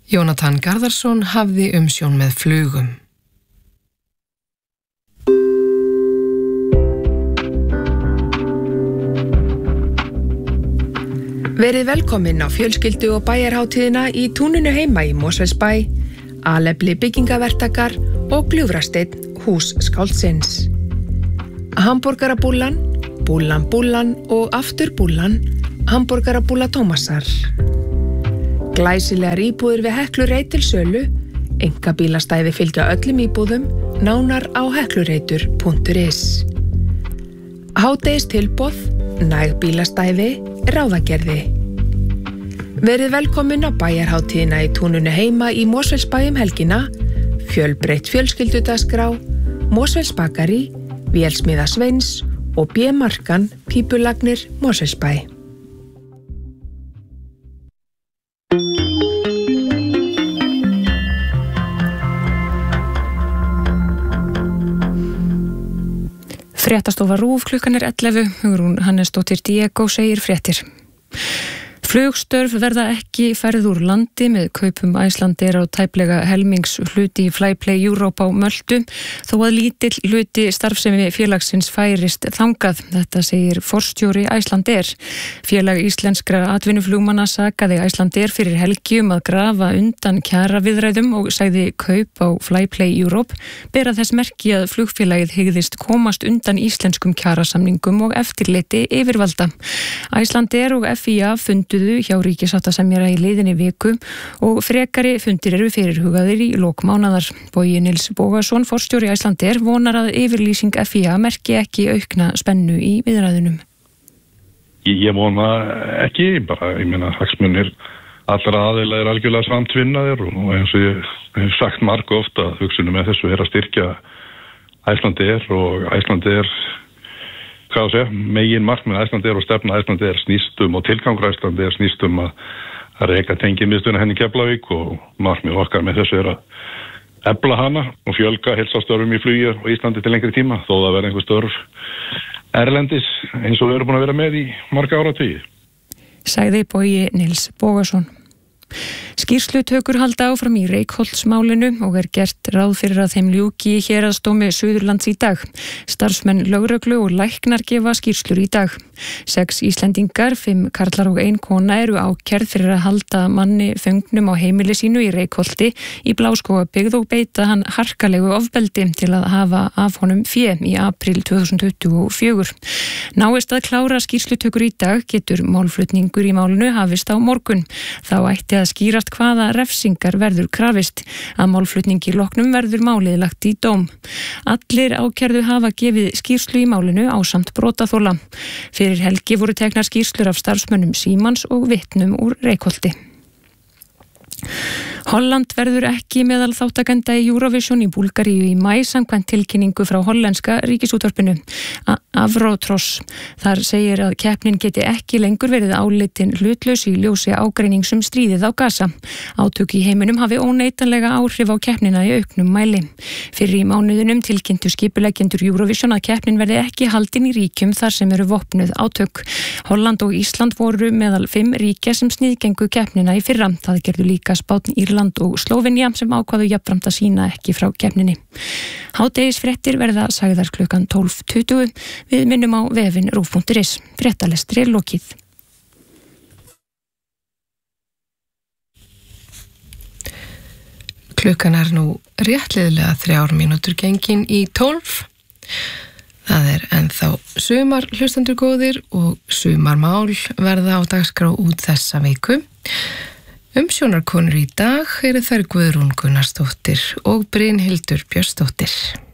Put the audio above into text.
Jónatan Garðarsson hafði umsjón með flugum. Verið velkomin á fjölskyldu- og bæjarhátíðina í túninu heima í Mosfellsbæ, Alefli byggingaverktakar og Gljúfrasteinn hús skáldsins. Hamborgarabúllan, búllan og aftur búllan, hamborgarabúlla Tómasar. Glæsilegar íbúðir við Heklureið til sölu, einkabílastæði fylgja öllum íbúðum, nánar á heklureitur.is. Hádegistilboð, næg bílastæði, ráðagerði. Verið velkomin á bæjarhátíðina í túninu heima í Mosfellsbæ helgina, fjölbreytt fjölskyldudagskrá, Mosfellsbakari, Vélsmiða Sveins og B-markan Pípulagnir Mosfellsbæ. Fréttastofa RÚV klukkan 11, Hugrún Hannesdóttir Diego segir fréttir. Flugstörf verða ekki færð úr landi með kaupum Icelandair á tæplega helmings hluti í Flyplay Europe á Möltu, þó að lítill hluti starfsemi félagsins færist þangað. Þetta segir forstjóri Icelandair. Félag íslenskra atvinnuflugmanna sakaði Icelandair fyrir helgi að grafa undan kjaraviðræðum og sagði kaup á Flyplay Europe bera þess merki að flugfélagið hygðist komast undan íslenskum kjarasamningum og eftirliti yfirvalda. Icelandair og FIA funduðu hjá ríkissáttasemjara í liðinni viku og frekari fundir eru fyrirhugaðir í lok mánaðar. Bogi Nils Bogason, forstjóri Icelandair, vonar að yfirlýsing FIA merki ekki aukna spennu í viðræðunum. Ég vona ekki, ég meina hagsmunir allra aðila algjörlega samtvinnaðir og eins og ég hef sagt margu ofta að hugsunum með þessu að styrkja Icelandair og Icelandair megin markmið Icelandair og stefna Icelandair snýstum og tilgangur Icelandair snýstum að reka tengimiðstöðina henni Keflavík og markmið okkar með þessu að efla hana og fjölga heilsástörfum í flugi og Íslandi til lengri tíma þó það verði einhver störf erlendis eins og við erum búin að vera með í marga áratugi. Sagði Bogi Nils Bogason. Skýrslutökur halda áfram í Reykholtsmálinu og gert ráð fyrir að þeim ljúki í héraðsdómi Suðurlands í dag. Starfsmenn lögreglu og læknar gefa skýrslur í dag. 6 Íslendingar, 5 karlar og 1 kona eru ákærð fyrir að halda manni föngnum á heimili sínu í Reykholti í Bláskógabyggð og beita hann harkalegu ofbeldi til að hafa af honum fé í apríl 2024. Náist að klára skýrslutökur í dag getur málflutningur í málinu hafist á morgun. Þá ætti að skýrast hvaða refsingar verður krafist. Að málflutningi loknum verður málið lagt í dóm. Allir ákærðu hafa gefið skýrslu í málinu ásamt brotaþola. Fyrir helgi voru teknar skýrslur af starfsmönnum Símans og vitnum úr Reykholti. Holland verður ekki meðal þáttakenda í Eurovision í Búlgaríu í maí samkvæmt tilkynningu frá hollenska ríkisútvarpinu Afrotros. Þar segir að keppnin geti ekki lengur verið álitin hlutlaus í ljósi ágreinings stríðið á Gaza. Átök í heiminum hafi óneitanlega áhrif á keppnina í auknum mæli. Fyrir í mánuðinum tilkynntu skipuleggjendur Eurovision að keppnin verði ekki haldin í ríkjum þar sem eru vopnuð átök. Holland og Ísland voru meðal 5 ríkja sem sniðgengu keppnina í fyrra. Það gerðu líka Spánn, Írland og Slóvenía sem ákváðu jafnframt að sýna ekki frá keppninni. Hádegisfréttir verða sagðar klukkan 12:20. Við minnum á vefinn rúv.is. Fréttalestri er lokið. Klukkan er nú réttliðlega 3 mínútur gengin í 12. Það er ennþá sumar hlustendur góðir og sumarmál verða á dagskrá út þessa viku. Umsjónarkonur í dag eru þær Guðrún Gunnarsdóttir og Brynhildur Björnsdóttir.